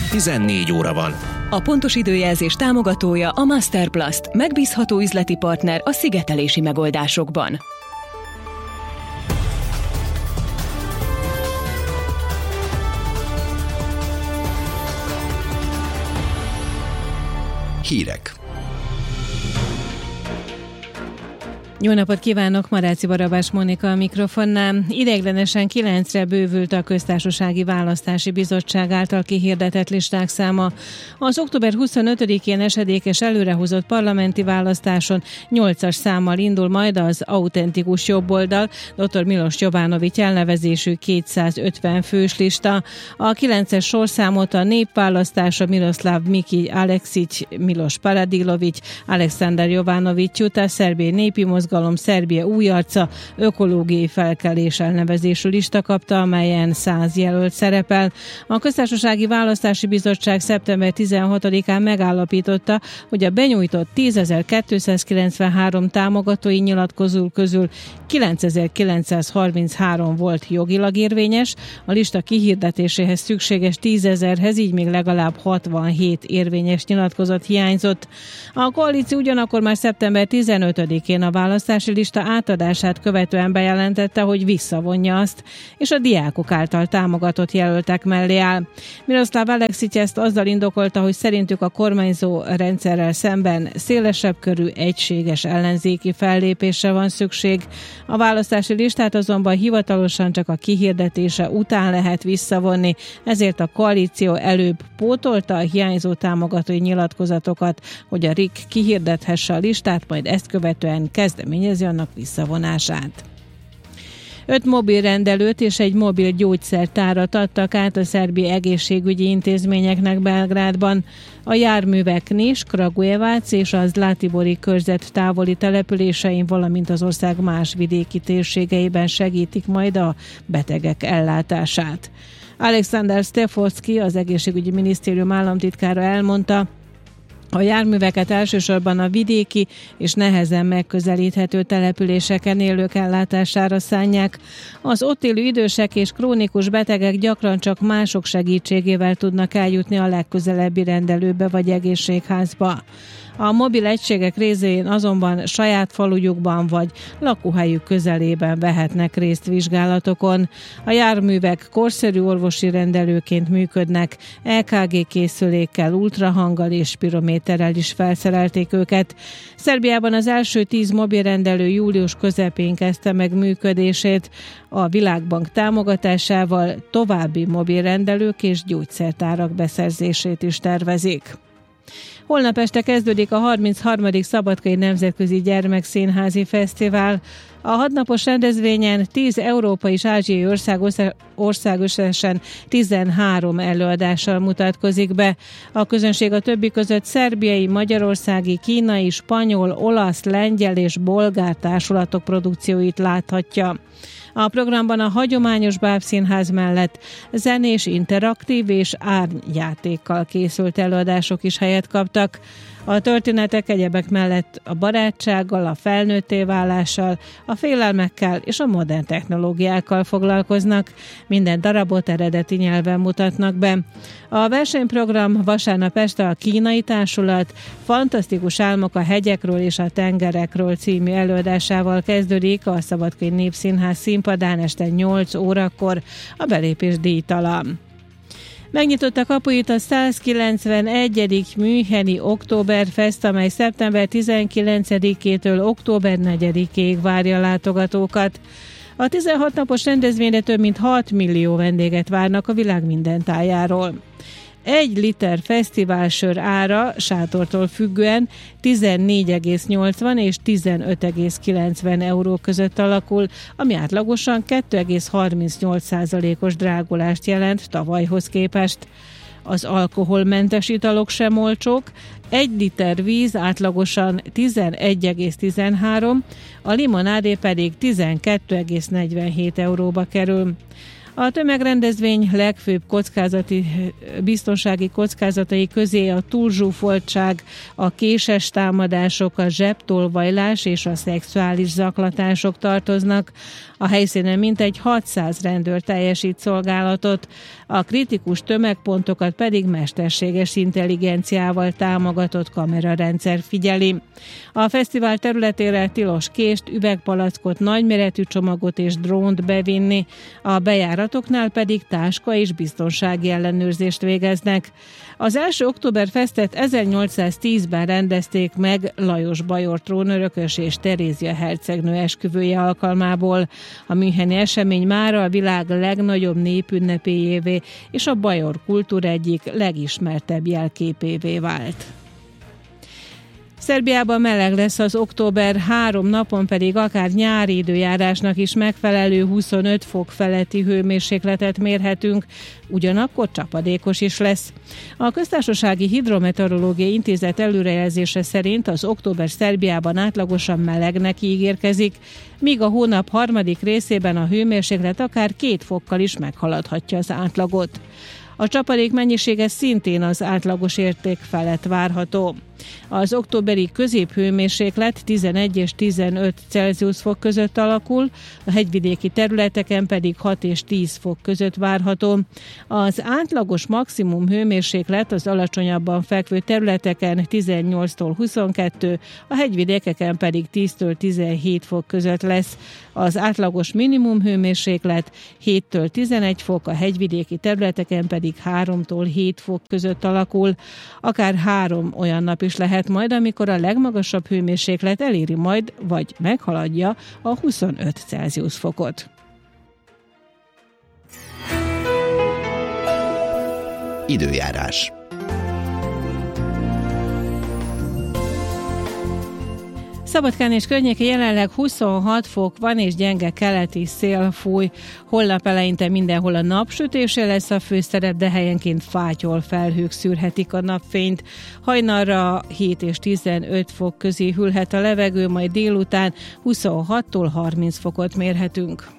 14 óra van. A pontos időjelzés támogatója a Masterplast, megbízható üzleti partner a szigetelési megoldásokban. Hírek. Jó napot kívánok, Maráci Barabás Mónika a mikrofonnál. Ideiglenesen 9-re bővült a Köztársasági Választási Bizottság által kihirdetett listák száma. Az október 25-én esedékes előrehozott parlamenti választáson 8-as számmal indul majd az autentikus jobboldal, dr. Milos Jovanovics elnevezésű 250 fős lista. A 9-es sorszámot a Népválasztás, a Miroslav Miki Aleksić, Milos Paradilovics, Alexander Jovanovics jut, a Szerbiai Népi Mozgalom, Szerbia új arca, ökológiai felkelés elnevezésű lista kapta, amelyen 100 jelölt szerepel. A Köztársasági Választási Bizottság szeptember 16-án megállapította, hogy a benyújtott 10.293 támogatói nyilatkozó közül 9.933 volt jogilag érvényes, a lista kihirdetéséhez szükséges 10.000-hez így még legalább 67 érvényes nyilatkozat hiányzott. A koalíció ugyanakkor már szeptember 15-én a választási lista átadását követően bejelentette, hogy visszavonja azt, és a diákok által támogatott jelöltek mellé áll. Miroslav Aleksić ezt azzal indokolta, hogy szerintük a kormányzó rendszerrel szemben szélesebb körű egységes ellenzéki fellépésre van szükség. A választási listát azonban hivatalosan csak a kihirdetése után lehet visszavonni, ezért a koalíció előbb pótolta a hiányzó támogatói nyilatkozatokat, hogy a RIK kihirdethesse a listát, majd ezt követően kezdeményezi annak visszavonását. 5 mobil rendelőt és egy mobil gyógyszertárat adtak át a szerbi egészségügyi intézményeknek Belgrádban. A járművek Niš, Kragujevac és a Zlatibori körzet távoli településein, valamint az ország más vidéki térségeiben segítik majd a betegek ellátását. Alexander Stefoski, az egészségügyi minisztérium államtitkára elmondta, a járműveket elsősorban a vidéki és nehezen megközelíthető településeken élők ellátására szánják. Az ott élő idősek és krónikus betegek gyakran csak mások segítségével tudnak eljutni a legközelebbi rendelőbe vagy egészségházba. A mobil egységek részén azonban saját falujukban vagy lakóhelyük közelében vehetnek részt vizsgálatokon. A járművek korszerű orvosi rendelőként működnek, EKG készülékkel, ultrahanggal és spirométerrel is felszerelték őket. Szerbiában az első 10 mobilrendelő július közepén kezdte meg működését. A Világbank támogatásával további mobilrendelők és gyógyszertárak beszerzését is tervezik. Holnap este kezdődik a 33. Szabadkai Nemzetközi Gyermekszínházi Fesztivál. A 6 napos rendezvényen 10 európai és ázsiai ország összesen 13 előadással mutatkozik be. A közönség a többi között szerbiai, magyarországi, kínai, spanyol, olasz, lengyel és bolgár társulatok produkcióit láthatja. A programban a hagyományos bábszínház mellett zenés, interaktív és árnyjátékkal készült előadások is helyet kaptak. A történetek egyebek mellett a barátsággal, a felnőtté válással, a félelmekkel és a modern technológiákkal foglalkoznak. Minden darabot eredeti nyelven mutatnak be. A versenyprogram vasárnap este a kínai társulat Fantasztikus álmok a hegyekről és a tengerekről című előadásával kezdődik a Szabadkai Népszínház színpadán este 8 órakor, a belépés díjtalan. Megnyitotta kapuit a 191. Müncheni Oktoberfest, amely szeptember 19-től október 4-ig várja a látogatókat. A 16 napos rendezvényre több mint 6 millió vendéget várnak a világ minden tájáról. 1 liter fesztiválsör ára sátortól függően 14,80 és 15,90 euró között alakul, ami átlagosan 2,38%-os drágulást jelent tavalyhoz képest. Az alkoholmentes italok sem olcsók, 1 liter víz átlagosan 11,13, a limonádé pedig 12,47 euróba kerül. A tömegrendezvény legfőbb biztonsági kockázatai közé a túlzsúfoltság, a késes támadások, a zsebtolvajlás és a szexuális zaklatások tartoznak. A helyszínen mintegy 600 rendőr teljesít szolgálatot, a kritikus tömegpontokat pedig mesterséges intelligenciával támogatott kamerarendszer figyeli. A fesztivál területére tilos kést, üvegpalackot, nagyméretű csomagot és drónt bevinni, a bejáratoknál pedig táska és biztonsági ellenőrzést végeznek. Az első Oktoberfestet 1810-ben rendezték meg Lajos bajor trónörökös és Terézia hercegnő esküvője alkalmából. A müncheni esemény mára a világ legnagyobb népünnepéjévé és a bajor kultúra egyik legismertebb jelképévé vált. Szerbiában meleg lesz az október, 3 napon pedig akár nyári időjárásnak is megfelelő 25 fok feletti hőmérsékletet mérhetünk, ugyanakkor csapadékos is lesz. A Köztársasági Hidrometeorológiai Intézet előrejelzése szerint az október Szerbiában átlagosan melegnek ígérkezik, míg a hónap harmadik részében a hőmérséklet akár 2 fokkal is meghaladhatja az átlagot. A csapadék mennyisége szintén az átlagos érték felett várható. Az októberi középhőmérséklet 11 és 15 Celsius fok között alakul, a hegyvidéki területeken pedig 6 és 10 fok között várható. Az átlagos maximum hőmérséklet az alacsonyabban fekvő területeken 18-tól 22, a hegyvidékeken pedig 10-től 17 fok között lesz. Az átlagos minimum hőmérséklet 7-től 11 fok, a hegyvidéki területeken pedig 3-tól 7 fok között alakul. Akár 3 olyan nap is lehet majd, amikor a legmagasabb hőmérséklet eléri majd, vagy meghaladja a 25 Celsius fokot. Időjárás. Szabadkán és környéke jelenleg 26 fok van, és gyenge keleti szél fúj. Holnap eleinte mindenhol a napsütése lesz a főszerep, de helyenként fátyol felhők szűrhetik a napfényt. Hajnalra 7 és 15 fok közé hűlhet a levegő, majd délután 26-tól 30 fokot mérhetünk.